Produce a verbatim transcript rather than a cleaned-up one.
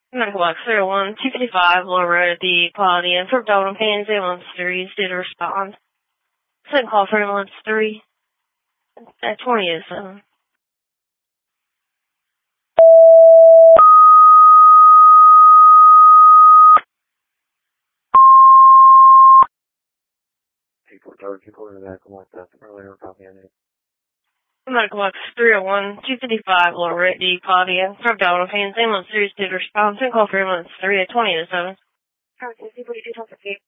Medical box three oh one, two fifty-five, low road at the quality and for abdominal pain, ambulance three, did respond. Second call for ambulance three at twenty to seven. People are people in the medical like that. Earlier, probably on it. Medical box three oh one, two fifty-five, low road at the quality and for abdominal pain, ambulance three, did respond. Second call for ambulance three at twenty to seven. How is it? People you do talk to